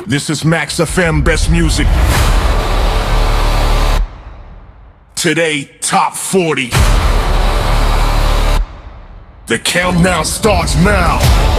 This is Max FM Best Music. Today, Top 40. The countdown starts now.